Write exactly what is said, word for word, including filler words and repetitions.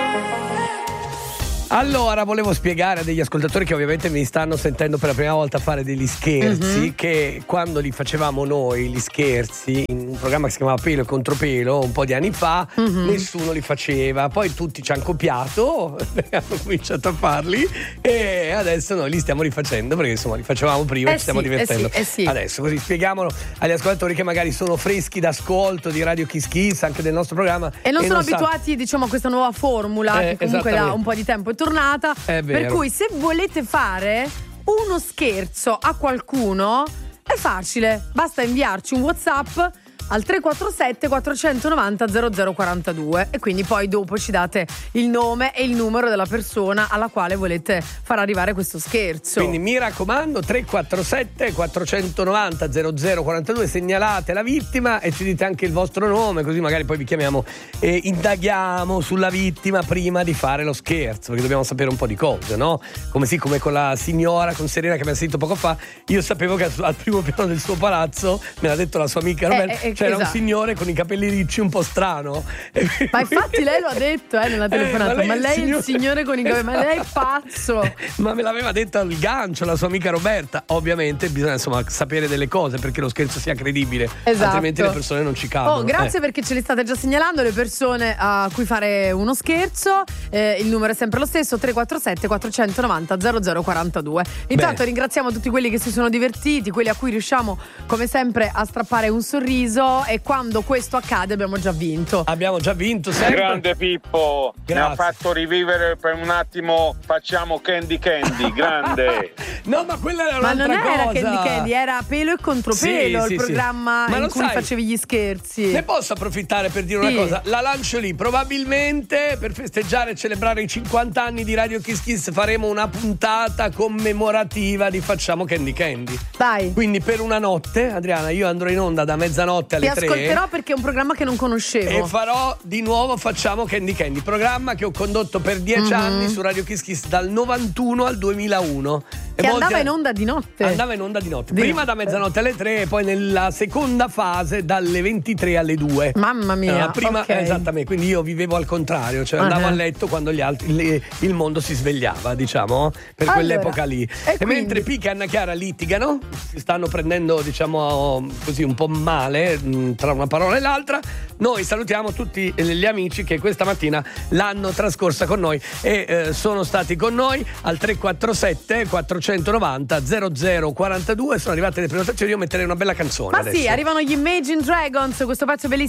Allora, volevo spiegare a degli ascoltatori che ovviamente mi stanno sentendo per la prima volta fare degli scherzi, mm-hmm. che quando li facevamo noi, gli scherzi, in un programma che si chiamava Pelo e Contropelo, un po' di anni fa, mm-hmm. nessuno li faceva. Poi tutti ci hanno copiato, hanno cominciato a farli e adesso noi li stiamo rifacendo perché insomma li facevamo prima e eh ci stiamo sì, divertendo. Eh sì, eh sì. Adesso così spieghiamolo agli ascoltatori che magari sono freschi d'ascolto di Radio Kiss Kiss, anche del nostro programma. E non e sono non abituati, sa- diciamo, a questa nuova formula eh, che comunque da un po' di tempo è tornata. È vero. Per cui se volete fare uno scherzo a qualcuno è facile, basta inviarci un WhatsApp al tre quattro sette quattro nove zero zero zero quattro due e quindi poi dopo ci date il nome e il numero della persona alla quale volete far arrivare questo scherzo. Quindi mi raccomando, tre quattro sette quattro nove zero zero quattro due, segnalate la vittima e ci dite anche il vostro nome, così magari poi vi chiamiamo e indaghiamo sulla vittima prima di fare lo scherzo, perché dobbiamo sapere un po' di cose, no? Come sì, come con la signora, con Serena che mi ha sentito poco fa, io sapevo che al primo piano del suo palazzo, me l'ha detto la sua amica Roberta, eh, eh, c'era esatto. un signore con i capelli ricci un po' strano. Ma infatti lei lo ha detto eh, nella telefonata, eh, ma lei, ma lei è il signore con i capelli, ma lei è pazzo. Ma me l'aveva detto al gancio la sua amica Roberta. Ovviamente bisogna insomma sapere delle cose perché lo scherzo sia credibile, esatto. altrimenti le persone non ci cadono. Oh, grazie eh. perché ce li state già segnalando le persone a cui fare uno scherzo. Eh, il numero è sempre lo stesso, tre quattro sette quattro nove zero zero quattro due. Intanto Beh. ringraziamo tutti quelli che si sono divertiti, quelli a cui riusciamo come sempre a strappare un sorriso, e quando questo accade abbiamo già vinto. Abbiamo già vinto sempre. Grande Pippo, Grazie. mi ha fatto rivivere per un attimo. Facciamo Candy Candy, grande. No, ma quella era ma un'altra non era cosa. Candy Candy, era Pelo e Contropelo, sì, il sì, programma sì. in cui sai, facevi gli scherzi. Ne posso approfittare per dire sì. una cosa? La lancio lì, probabilmente per festeggiare e celebrare i cinquanta anni di Radio Kiss Kiss faremo una puntata commemorativa di Facciamo Candy Candy. Dai. Quindi per una notte, Adriana, io andrò in onda da mezzanotte alle Ti tre. ascolterò perché è un programma che non conoscevo. E farò di nuovo Facciamo Candy Candy, programma che ho condotto per dieci mm-hmm. anni su Radio Kiss Kiss dal novantuno al duemilauno. Che andava in onda di notte. Andava in onda di notte. Di Prima notte. da mezzanotte alle tre e poi nella seconda fase dalle ventitré alle due. Mamma mia. La prima, okay. Esattamente, quindi io vivevo al contrario, cioè andavo uh-huh. a letto quando gli altri, le, il mondo si svegliava, diciamo, per allora, quell'epoca lì. E, e quindi... mentre Pica e Anna Chiara litigano, si stanno prendendo, diciamo, così un po' male mh, tra una parola e l'altra, noi salutiamo tutti gli amici che questa mattina l'hanno trascorsa con noi e eh, sono stati con noi al tre quattro sette quattro nove zero zero zero quattro due. Sono arrivate le prenotazioni, io metterei una bella canzone. Ma adesso. sì, arrivano gli Imagine Dragons, questo pezzo è bellissimo.